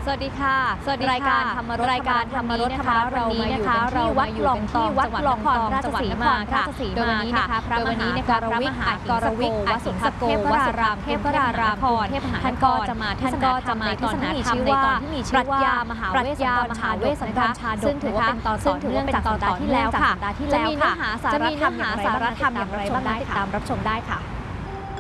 สวัสดีค่ะรายการธรรมรสธรรมรสนะคะเรามาอยู่กันที่วัดหลองทองจังหวัดนครราชสีมาค่ะโดยวันนี้นะคะพระมหากรวิกวสุทธโกวสุรามเทพรารามพรท่านก็จะมาเทศนาธรรมในตอนที่มีชื่อว่าปรัชญามหาเวสสันดรชาดกซึ่งถือว่าเป็นตอนต่อเนื่องจากสัปดาห์ที่แล้วค่ะจะมีเนื้อหาสาระธรรมอย่างไรบ้างติดตามรับชมได้ค่ะ